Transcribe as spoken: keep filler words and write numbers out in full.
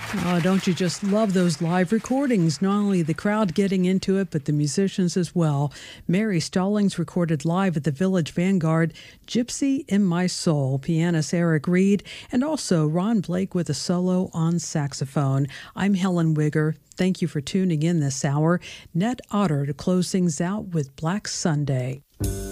Oh, don't you just love those live recordings? Not only the crowd getting into it, but the musicians as well. Mary Stallings recorded live at the Village Vanguard, Gypsy in My Soul, pianist Eric Reed, and also Ron Blake with a solo on saxophone. I'm Helen Wigger. Thank you for tuning in this hour. Ned Otter to close things out with Black Sunday.